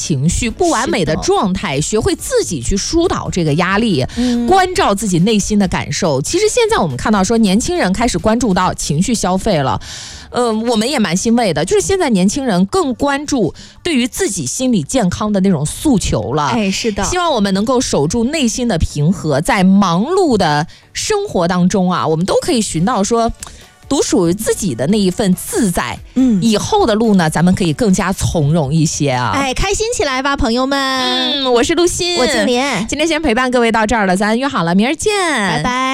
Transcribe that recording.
情绪、不完美的状态，学会自己去疏导这个压力，关照自己内心的感受。其实现在我们看到说，年轻人开始关注到情绪消费了。我们也蛮欣慰的，就是现在年轻人更关注对于自己心理健康的那种诉求了。 哎，是的， 希望我们能够守住内心的平和，在忙碌的生活当中啊，我们都可以寻到说独属于自己的那一份自在。以后的路呢，咱们可以更加从容一些啊。 哎，开心起来吧，朋友们。 我是陆欣， 我静莲， 今天先陪伴各位到这儿了，咱约好了，明儿见， 拜拜。